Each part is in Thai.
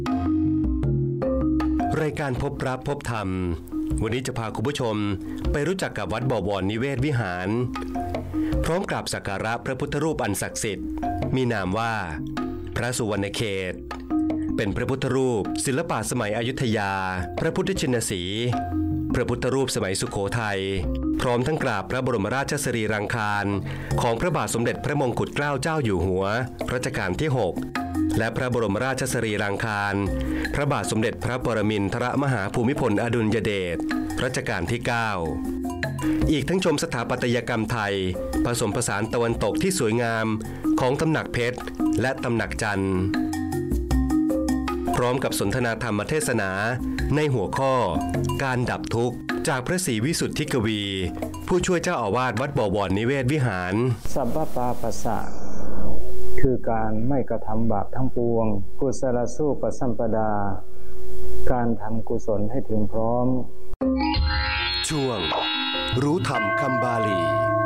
รายการพบรักพบธรรมวันนี้จะพาคุณผู้ชมไปรู้จักกับวัดบวรนิเวศวิหารพร้อมกราบสักการะพระพุทธรูปอันศักดิ์สิทธิ์มีนามว่าพระสุวรรณเขตเป็นพระพุทธรูปศิลปะสมัยอยุธยาพระพุทธชินสีห์พระพุทธรูปสมัยสุโขทัยพร้อมทั้งกราบพระบรมราชสรีรังคารของพระบาทสมเด็จพระมงกุฎเกล้าเจ้าอยู่หัวรัชกาลที่ 6และพระบรมราชสรีรังคารพระบาทสมเด็จพระปรมินทรมหาภูมิพลอดุลยเดชรัชกาลที่ 9อีกทั้งชมสถาปัตยกรรมไทยผสมผสานตะวันตกที่สวยงามของตำหนักเพชรและตำหนักจันทร์พร้อมกับสนทนาธรรมเทศนาในหัวข้อการดับทุกข์จากพระศรีวิสุทธิกวีผู้ช่วยเจ้าอาวาสวัดบวรนิเวศวิหารสัพพปาปัสสะคือการไม่กระทำบาปทั้งปวงกุศลสู้ปสัมปดาการทำกุศลให้ถึงพร้อมช่วงรู้ธรรมคำบาลี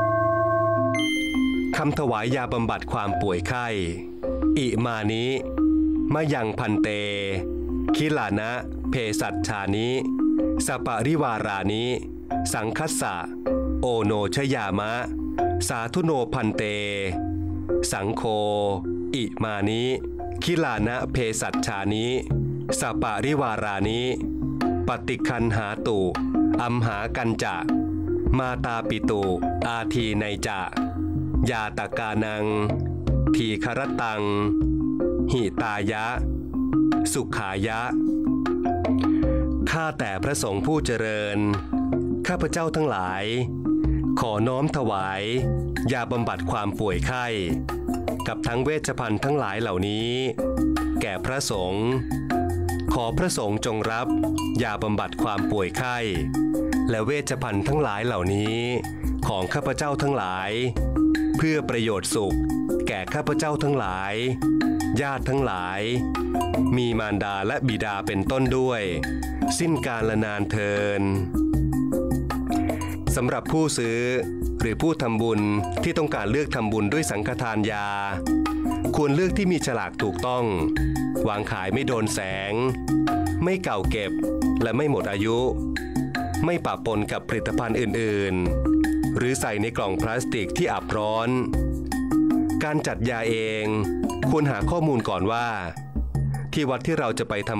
คำถวายยาบำบัดความป่วยไข้อิมานิมะยังพันเตคิลานะเพสัชชานิสปะริวารานิสังคัสสะโอโนชยามะสาธุโนพันเตสังโฆอิมานิคิลานะเพสัชชานิสปะริวารานิปฏิคันหาตุอัมหากันจะมาตาปิตุอาทีไนจะยาตกานังทีครตังหิตายะสุขายะข้าแต่พระสงฆ์ผู้เจริญข้าพเจ้าทั้งหลายขอน้อมถวายยาบำบัดความป่วยไข้กับทั้งเวชภัณฑ์ทั้งหลายเหล่านี้แก่พระสงฆ์ขอพระสงฆ์จงรับยาบำบัดความป่วยไข้และเวชภัณฑ์ทั้งหลายเหล่านี้ของข้าพเจ้าทั้งหลายเพื่อประโยชน์สุขแก่ข้าพเจ้าทั้งหลายญาติทั้งหลายมีมารดาและบิดาเป็นต้นด้วยสิ้นกาลนานเทินสำหรับผู้ซื้อหรือผู้ทำบุญที่ต้องการเลือกทำบุญด้วยสังฆทานยาควรเลือกที่มีฉลากถูกต้องวางขายไม่โดนแสงไม่เก่าเก็บและไม่หมดอายุไม่ปะปนกับผลิตภัณฑ์อื่นๆหรือใส่ในกล่องพลาสติกที่อับร้อนการจัดยาเองควรหาข้อมูลก่อนว่าที่วัดที่เราจะไปทำ